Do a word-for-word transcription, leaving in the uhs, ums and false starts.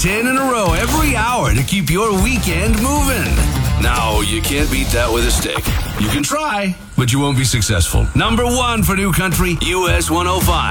ten in a row every hour to keep your weekend moving. No, you can't beat that with a stick. You can try, but you won't be successful. Number one for New Country, U S one oh five.